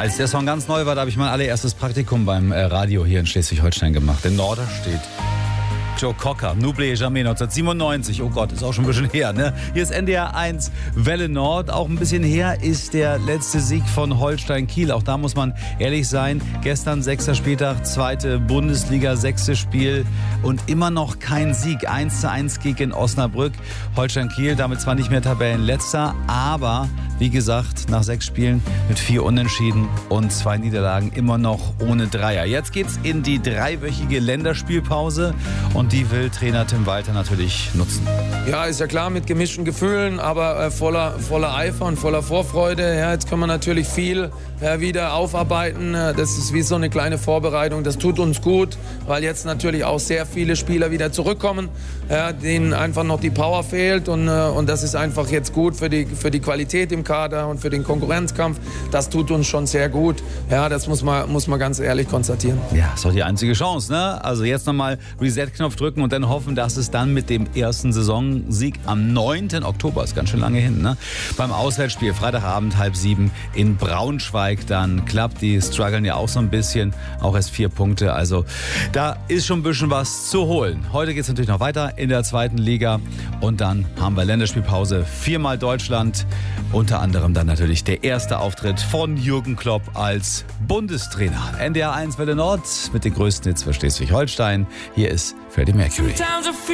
Als der Song ganz neu war, da habe ich mein allererstes Praktikum beim Radio hier in Schleswig-Holstein gemacht. In Norderstedt. Joe Cocker, N'Oublie Jamais, 1997. Oh Gott, ist auch schon ein bisschen her, ne? Hier ist NDR 1 Welle Nord. Auch ein bisschen her ist der letzte Sieg von Holstein Kiel. Auch da muss man ehrlich sein. Gestern 6. Spieltag, 2. Bundesliga, 6. Spiel und immer noch kein Sieg. 1:1 gegen Osnabrück. Holstein Kiel damit zwar nicht mehr Tabellenletzter, aber wie gesagt, nach 6 Spielen mit 4 Unentschieden und 2 Niederlagen immer noch ohne Dreier. Jetzt geht's in die 3-wöchige Länderspielpause und die will Trainer Tim Walter natürlich nutzen. Ja, ist ja klar, mit gemischten Gefühlen, aber voller Eifer und voller Vorfreude. Ja, jetzt können wir natürlich viel wieder aufarbeiten. Das ist wie so eine kleine Vorbereitung. Das tut uns gut, weil jetzt natürlich auch sehr viele Spieler wieder zurückkommen, denen einfach noch die Power fehlt. Und das ist einfach jetzt gut für die Qualität im Kader und für den Konkurrenzkampf. Das tut uns schon sehr gut. Ja, das muss man ganz ehrlich konstatieren. Ja, ist doch die einzige Chance, ne? Also jetzt nochmal Reset-Knopf drücken und dann hoffen, dass es dann mit dem ersten Saisonsieg am 9. Oktober, ist ganz schön lange hin, ne? Beim Auswärtsspiel, Freitagabend 6:30 in Braunschweig dann klappt. Die strugglen ja auch so ein bisschen, auch erst 4 Punkte. Also da ist schon ein bisschen was zu holen. Heute geht es natürlich noch weiter in der 2. Liga und dann haben wir Länderspielpause. 4-mal Deutschland, unter anderem dann natürlich der erste Auftritt von Jürgen Klopp als Bundestrainer. NDR 1 Welle Nord mit den größten Hits für Schleswig-Holstein. Hier ist Freddie Mercury.